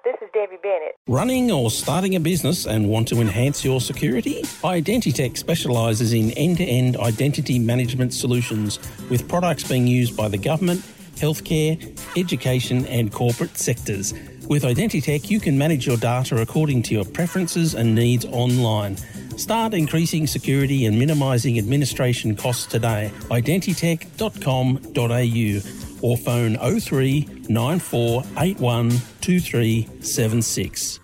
This is Debbie Bennett. Running or starting a business and want to enhance your security? Identitech specialises in end-to-end identity management solutions with products being used by the government, healthcare, education and corporate sectors. With Identitech, you can manage your data according to your preferences and needs online. Start increasing security and minimising administration costs today. Identitech.com.au or phone 03 9481 2376.